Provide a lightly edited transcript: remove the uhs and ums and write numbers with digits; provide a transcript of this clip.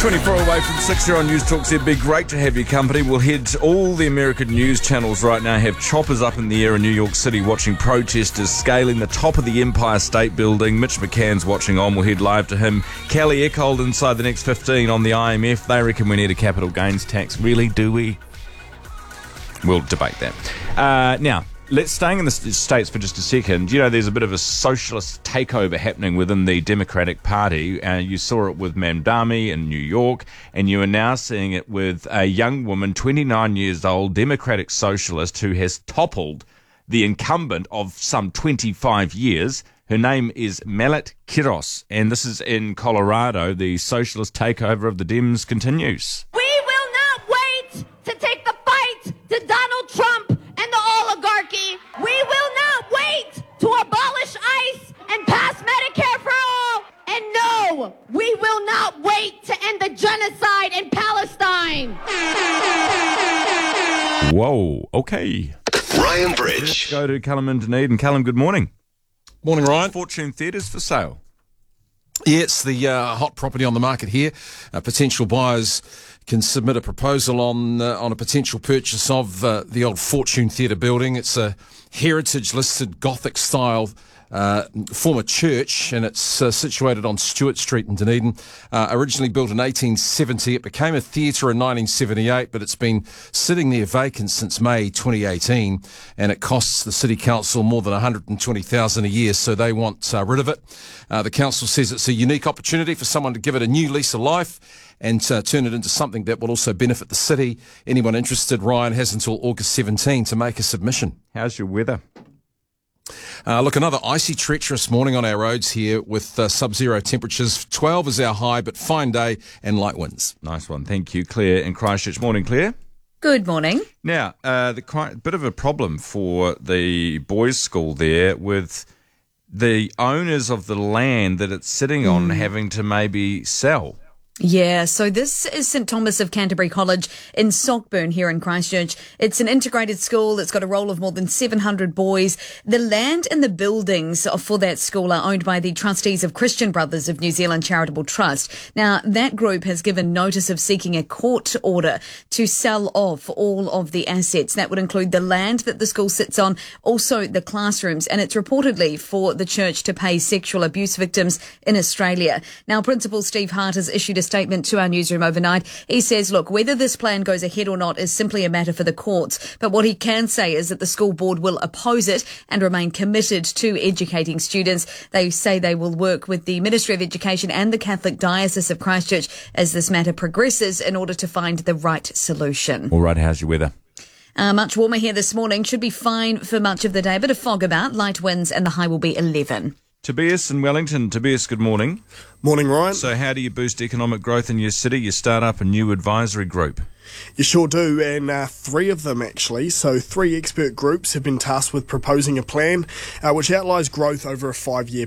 24 away from 6 here on News Talk ZB. Great to have your company. We'll head all the American news channels right now have choppers up in the air in New York City watching protesters scaling the top of the Empire State Building. Mitch McCann's watching on. We'll head live to him. Kelly Eckhold inside the next 15 on the IMF. They reckon we need a capital gains tax. Really, do we? We'll debate that. Now, let's staying in the States for just a second. You know, there's a bit of a socialist takeover happening within the Democratic Party. You saw it with Mamdani in New York, and you are now seeing it with a young woman, 29 years old, Democratic socialist, who has toppled the incumbent of some 25 years. Her name is Malit Quiros, and this is in Colorado. The socialist takeover of the Dems continues. We will not wait to take the fight to Donald Trump and the oligarchy. We will not wait to abolish ICE and pass Medicare for all. And no, we will not wait to end the genocide in Palestine. Whoa, okay. Ryan Bridge. Let's go to Callum in Dunedin. Callum, good morning. Morning, Ryan. Fortune Theatres for sale. Yeah, it's the hot property on the market here. Potential buyers can submit a proposal on a potential purchase of the old Fortune Theatre building. It's a heritage-listed Gothic-style former church, and it's situated on Stewart Street in Dunedin. Originally built in 1870, it became a theatre in 1978, but it's been sitting there vacant since May 2018, and it costs the City Council more than $120,000 a year, so they want rid of it. The council says it's a unique opportunity for someone to give it a new lease of life and turn it into something that will also benefit the city. Anyone interested, Ryan, has until August 17 to make a submission. How's your weather? Look, another icy, treacherous morning on our roads here with sub-zero temperatures. 12 is our high, but fine day and light winds. Nice one. Thank you, Claire in Christchurch. Morning, Claire. Good morning. Now, bit of a problem for the boys' school there with the owners of the land that it's sitting on having to maybe sell. Yeah, so this is St Thomas of Canterbury College in Sockburn here in Christchurch. It's an integrated school. It's got a roll of more than 700 boys. The land and the buildings for that school are owned by the trustees of Christian Brothers of New Zealand Charitable Trust. Now, that group has given notice of seeking a court order to sell off all of the assets. That would include the land that the school sits on, also the classrooms, and it's reportedly for the church to pay sexual abuse victims in Australia. Now, Principal Steve Hart has issued a statement to our newsroom overnight. He says, look, whether this plan goes ahead or not is simply a matter for the courts. But what he can say is that the school board will oppose it and remain committed to educating students. They say they will work with the Ministry of Education and the Catholic Diocese of Christchurch as this matter progresses in order to find the right solution. All right, how's your weather? Much warmer here this morning. Should be fine for much of the day. Bit of fog about, light winds, and the high will be 11. Tobias in Wellington. Tobias, good morning. Morning, Ryan. So how do you boost economic growth in your city? You start up a new advisory group. You sure do, and three of them actually. So 3 expert groups have been tasked with proposing a plan which outlines growth over a 5-year